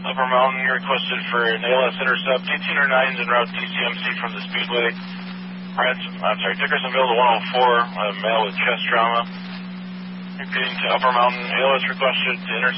Upper Mountain requested for an ALS intercept, 1809s en route DCMC from the Speedway. Dickersonville to 104, male with chest trauma. Repeating to Upper Mountain, ALS requested to intercept